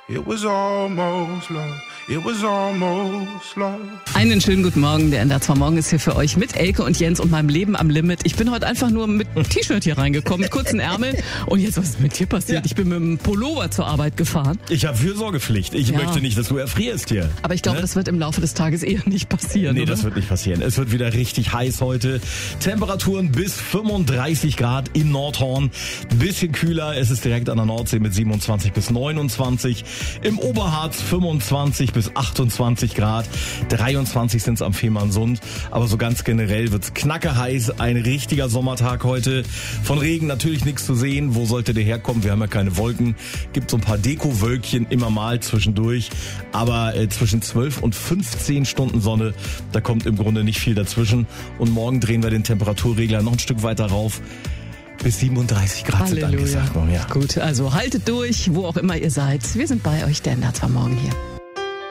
It was almost love. It was almost love. Einen schönen guten Morgen. Der NDR 2 Morgen ist hier für euch mit Elke und Jens und meinem Leben am Limit. Ich bin heute einfach nur mit T-Shirt hier reingekommen, mit kurzen Ärmeln. Und jetzt, was ist mit dir passiert? Ja. Ich bin mit einem Pullover zur Arbeit gefahren. Ich habe Fürsorgepflicht. Ich möchte nicht, dass du erfrierst hier. Aber ich glaube, das wird im Laufe des Tages eher nicht passieren. Nee, oder? Das wird nicht passieren. Es wird wieder richtig heiß heute. Temperaturen bis 35 Grad in Nordhorn. Ein bisschen kühler. Es ist direkt an der Nordsee mit 27 bis 29. Im Oberharz 25 bis 28 Grad. 23 sind es am Fehmarnsund. Aber so ganz generell wird's knackeheiß. Ein richtiger Sommertag heute. Von Regen natürlich nichts zu sehen. Wo sollte der herkommen? Wir haben ja keine Wolken. Gibt so ein paar Dekowölkchen immer mal zwischendurch. Aber zwischen 12 und 15 Stunden Sonne, da kommt im Grunde nicht viel dazwischen. Und morgen drehen wir den Temperaturregler noch ein Stück weiter rauf. Bis 37 Grad sind angesagt. Ja. Gut, also haltet durch, wo auch immer ihr seid. Wir sind bei euch, der NDR 2 Morgen hier.